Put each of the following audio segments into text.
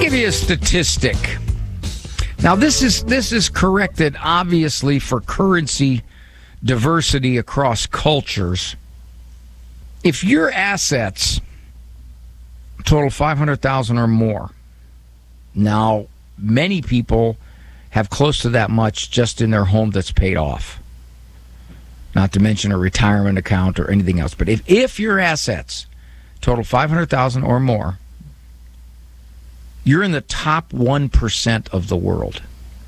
give you a statistic. Now, this is corrected, obviously, for currency diversity across cultures. If your assets total $500,000 or more, now many people have close to that much just in their home that's paid off. Not to mention a retirement account or anything else. But if your assets total $500,000 or more, you're in the top 1% of the world.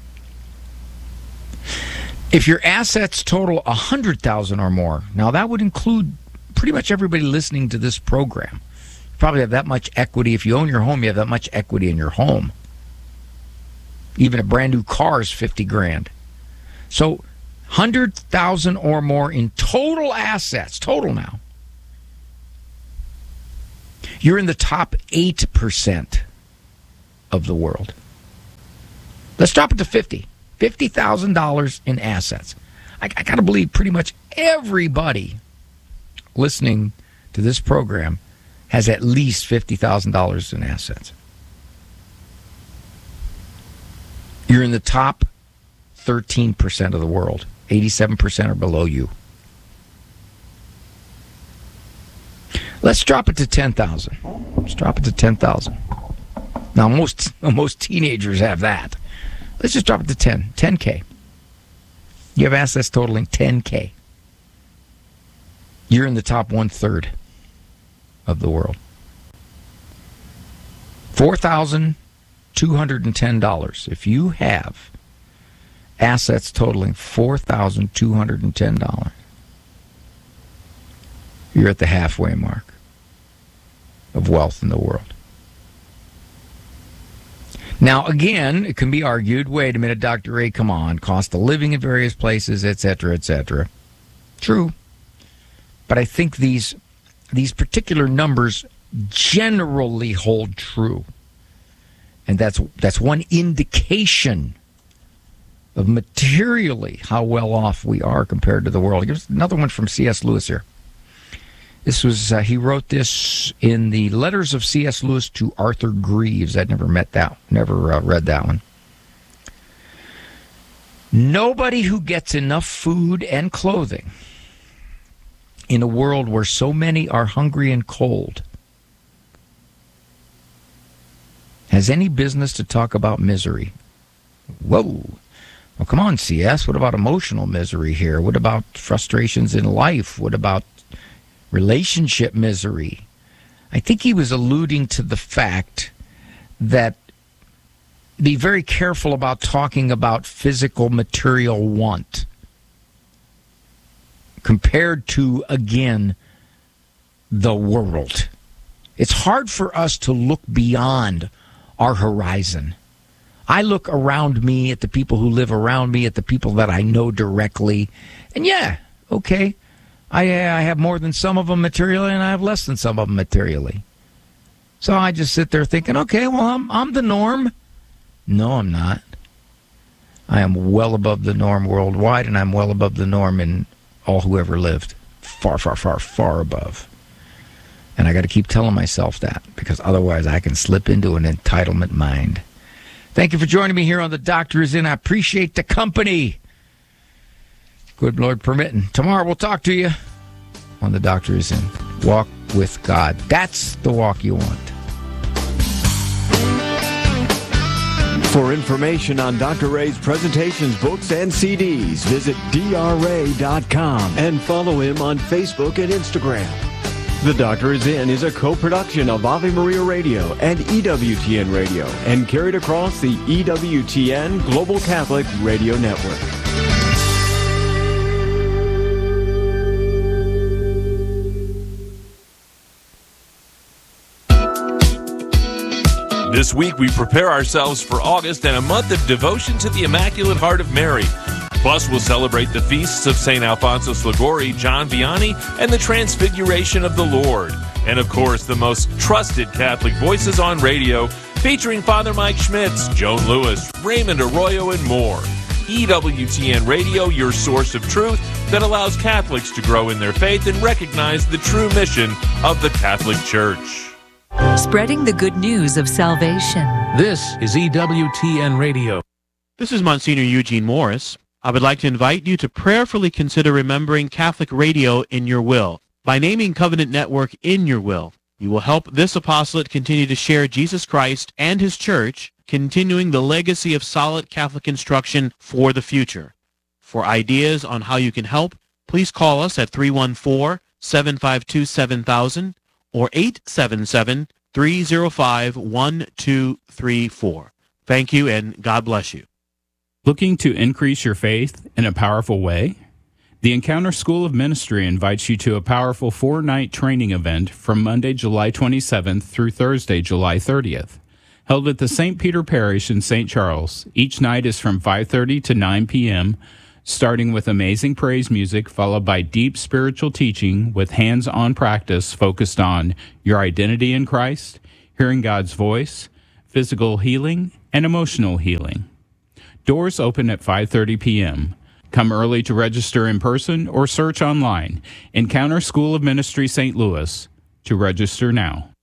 If your assets total $100,000 or more, now that would include pretty much everybody listening to this program. You probably have that much equity. If you own your home, you have that much equity in your home. Even a brand new car is $50,000. So 100,000 or more in total assets, total now. You're in the top 8% of the world. Let's drop it to 50. $50,000 in assets. I got to believe pretty much everybody listening to this program has at least $50,000 in assets. You're in the top 13% of the world. 87% are below you. Let's drop it to 10,000. Let's drop it to 10,000. Now, most teenagers have that. Let's just drop it to 10K. You have assets totaling 10K. You're in the top 1/3 of the world. $4,210. If you have assets totaling $4,210, you're at the halfway mark of wealth in the world. Now, again, it can be argued, wait a minute, Dr. Ray, come on, cost of living in various places, etc., etc. True. But I think these particular numbers generally hold true. And that's one indication of materially how well off we are compared to the world. Here's another one from C.S. Lewis here. This was he wrote this in the Letters of C.S. Lewis to Arthur Greeves. I'd never read that one. Nobody who gets enough food and clothing in a world where so many are hungry and cold has any business to talk about misery. Whoa. Well, come on, C.S. What about emotional misery here? What about frustrations in life? What about relationship misery? I think he was alluding to the fact that be very careful about talking about physical material want compared to, again, the world. It's hard for us to look beyond our horizon. I look around me at the people who live around me, at the people that I know directly, and yeah, okay, I have more than some of them materially, and I have less than some of them materially. So I just sit there thinking, okay, well, I'm the norm. No, I'm not. I am well above the norm worldwide, and I'm well above the norm in all who ever lived. Far, far, far, far above. And I got to keep telling myself that, because otherwise I can slip into an entitlement mind. Thank you for joining me here on The Doctor Is In. I appreciate the company. Good Lord permitting. Tomorrow we'll talk to you on The Doctor Is In. Walk with God. That's the walk you want. For information on Dr. Ray's presentations, books, and CDs, visit drray.com and follow him on Facebook and Instagram. The Doctor Is In is a co-production of Ave Maria Radio and EWTN Radio and carried across the EWTN Global Catholic Radio Network. This week, we prepare ourselves for August and a month of devotion to the Immaculate Heart of Mary. Plus, we'll celebrate the feasts of St. Alphonsus Liguori, John Vianney, and the Transfiguration of the Lord. And, of course, the most trusted Catholic voices on radio, featuring Father Mike Schmitz, Joan Lewis, Raymond Arroyo, and more. EWTN Radio, your source of truth that allows Catholics to grow in their faith and recognize the true mission of the Catholic Church. spreading the good news of salvation. This is EWTN Radio. This is Monsignor Eugene Morris. I would like to invite you to prayerfully consider remembering Catholic radio in your will. By naming Covenant Network in your will, you will help this apostolate continue to share Jesus Christ and His Church, continuing the legacy of solid Catholic instruction for the future. For ideas on how you can help, please call us at 314-752-7000 or 877-305-1234. Thank you, and God bless you. Looking to increase your faith in a powerful way? The Encounter School of Ministry invites you to a powerful 4-night training event from Monday, July 27th through Thursday, July 30th. Held at the St. Peter Parish in St. Charles, each night is from 5:30 to 9 p.m., starting with amazing praise music, followed by deep spiritual teaching with hands-on practice focused on your identity in Christ, hearing God's voice, physical healing, and emotional healing. Doors open at 5:30 p.m. Come early to register in person or search online. Encounter School of Ministry St. Louis to register now.